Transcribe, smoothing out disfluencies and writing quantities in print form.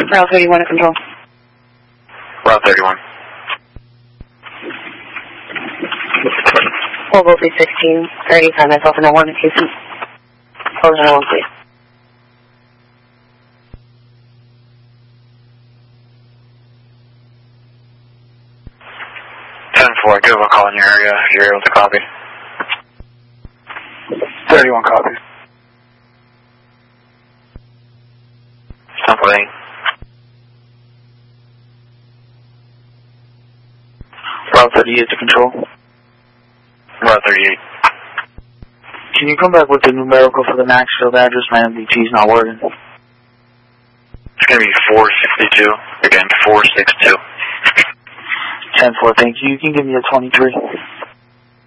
Route 31 to control. Route 31. Volvo 316, 30, find myself in that one in Houston. Closing on one, please. 10-4, give a call in your area if you're able to copy. 31 copy. 10-4. Route 38 to control. Route 38. Can you come back with the numerical for the Maxfield address? My MDT's not working. It's going to be 462. Again, 462. 10-4, thank you. You can give me a 23.